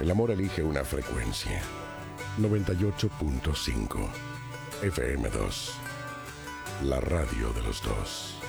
El amor elige una frecuencia. 98.5 FM2. La radio de los dos.